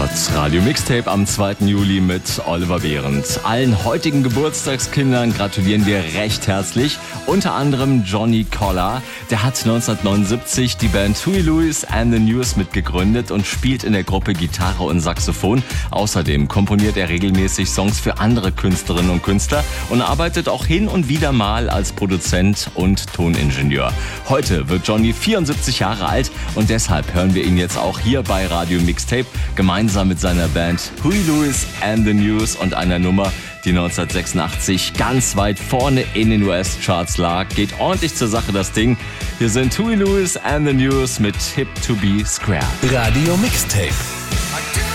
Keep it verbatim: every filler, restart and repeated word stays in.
Gott, Radio Mixtape am zweiten Juli mit Oliver Behrens. Allen heutigen Geburtstagskindern gratulieren wir recht herzlich. Unter anderem Johnny Collar. Der hat neunzehnhundertneunundsiebzig die Band Huey Lewis and the News mitgegründet und spielt in der Gruppe Gitarre und Saxophon. Außerdem komponiert er regelmäßig Songs für andere Künstlerinnen und Künstler und arbeitet auch hin und wieder mal als Produzent und Toningenieur. Heute wird Johnny vierundsiebzig Jahre alt und deshalb hören wir ihn jetzt auch hier bei Radio Mixtape gemeinsam mit seiner Band Huey Lewis and the News und einer Nummer, die neunzehnhundertsechsundachtzig ganz weit vorne in den U S-Charts lag. Geht ordentlich zur Sache, das Ding. Hier sind Huey Lewis and the News mit Hip to be Square. Radio Mixtape.